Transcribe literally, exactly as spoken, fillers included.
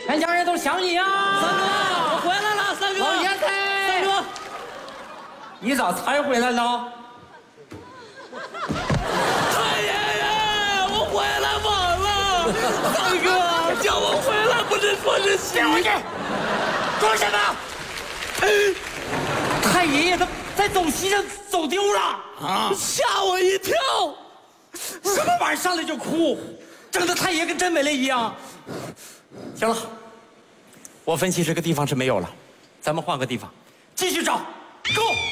全家人都想你啊！ 三哥，我回来了，三哥。 老爷子， 三哥， 你咋才回来呢？ 太爷爷，我回来晚了。三哥，叫我回来不是说是喜。 别回去！说什么？太爷爷他在走席上走丢了啊！吓我一跳！ 什么玩意儿上来就哭，整的太爷跟真没了一样。行了，我分析这个地方是没有了，咱们换个地方继续找。Go。